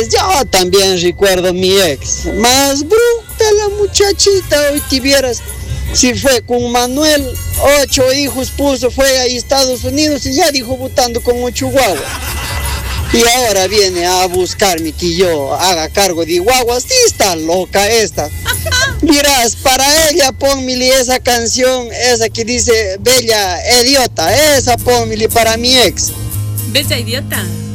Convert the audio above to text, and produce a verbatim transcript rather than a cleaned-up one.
Yo también recuerdo a mi ex, más bruta la muchachita, hoy te vieras, si fue con Manuel, ocho hijos puso, fue a Estados Unidos y ya dijo votando con un chihuahua. Y ahora viene a buscarme que yo haga cargo de guaguas, sí está loca esta. Mirás, para ella ponmele esa canción, esa que dice Bella Idiota, esa ponmele para mi ex. Bella Idiota.